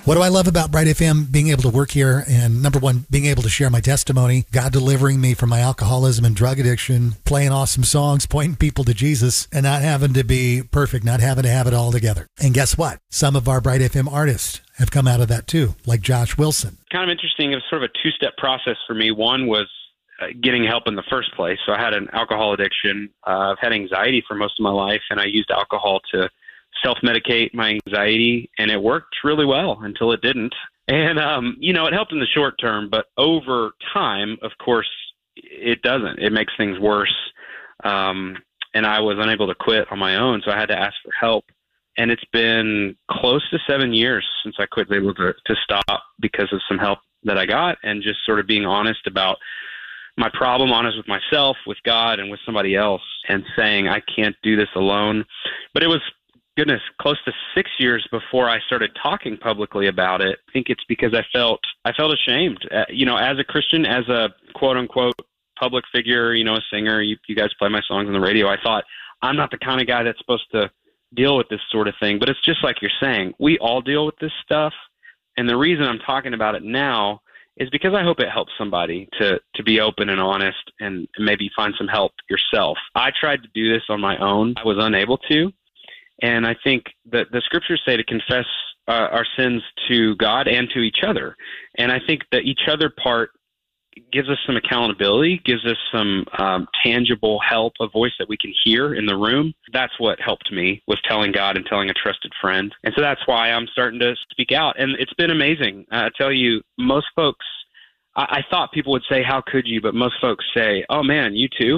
What do I love about Bright FM being able to work here? And number one, being able to share my testimony, God delivering me from my alcoholism and drug addiction, playing awesome songs, pointing people to Jesus, and not having to be perfect, not having to have it all together. And guess what? Some of our Bright FM artists have come out of that too, like Josh Wilson. Kind of interesting. It was sort of a two-step process for me. One was getting help in the first place. So I had an alcohol addiction. I've had anxiety for most of my life, and I used alcohol to self-medicate my anxiety, and it worked really well until it didn't. And, it helped in the short term, but over time, of course, it doesn't. It makes things worse. And I was unable to quit on my own, so I had to ask for help. And it's been close to 7 years since I quit, able to stop because of some help that I got, and just sort of being honest about my problem, honest with myself, with God, and with somebody else, and saying I can't do this alone. But it was, goodness, close to 6 years before I started talking publicly about it. I think it's because I felt ashamed. As a Christian, as a quote unquote public figure, a singer, you guys play my songs on the radio. I thought, I'm not the kind of guy that's supposed to deal with this sort of thing. But it's just like you're saying, we all deal with this stuff. And the reason I'm talking about it now is because I hope it helps somebody to be open and honest and maybe find some help yourself. I tried to do this on my own. I was unable to. And I think that the scriptures say to confess our sins to God and to each other. And I think the each other part gives us some accountability, gives us some tangible help, a voice that we can hear in the room. That's what helped me, was telling God and telling a trusted friend. And so that's why I'm starting to speak out. And it's been amazing. I tell you, most folks, I thought people would say, how could you? But most folks say, oh man, you too?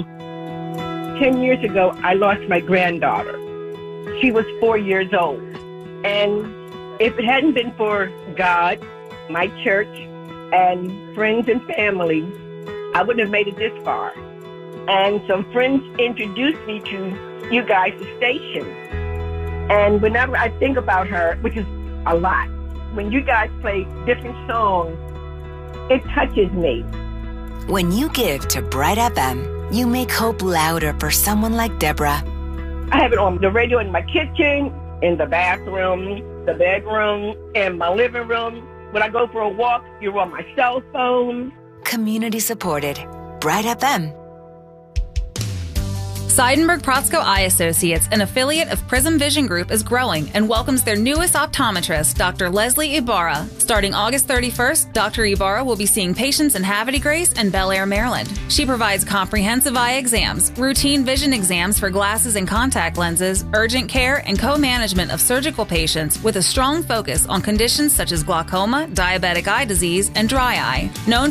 10 years ago, I lost my granddaughter. She was 4 years old. And if it hadn't been for God, my church, and friends and family, I wouldn't have made it this far. And some friends introduced me to you guys' station. And whenever I think about her, which is a lot, when you guys play different songs, it touches me. When you give to Bright FM, you make hope louder for someone like Deborah. I have it on the radio in my kitchen, in the bathroom, the bedroom, in my living room. When I go for a walk, you're on my cell phone. Community supported. Bright FM. Seidenberg Protzko Eye Associates, an affiliate of Prism Vision Group, is growing and welcomes their newest optometrist, Dr. Leslie Ibarra. Starting August 31st, Dr. Ibarra will be seeing patients in Havre de Grace and Bel Air, Maryland. She provides comprehensive eye exams, routine vision exams for glasses and contact lenses, urgent care, and co-management of surgical patients with a strong focus on conditions such as glaucoma, diabetic eye disease, and dry eye. Known